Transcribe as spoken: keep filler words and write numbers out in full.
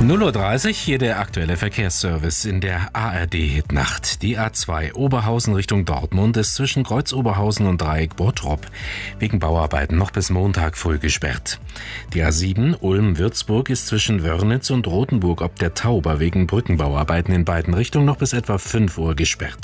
null Uhr dreißig, hier der aktuelle Verkehrsservice in der A R D-Hitnacht. Die A zwei Oberhausen Richtung Dortmund ist zwischen Kreuz Oberhausen und Dreieck Bottrop wegen Bauarbeiten noch bis Montag früh gesperrt. Die A sieben Ulm-Würzburg ist zwischen Wörnitz und Rothenburg ob der Tauber wegen Brückenbauarbeiten in beiden Richtungen noch bis etwa fünf Uhr gesperrt.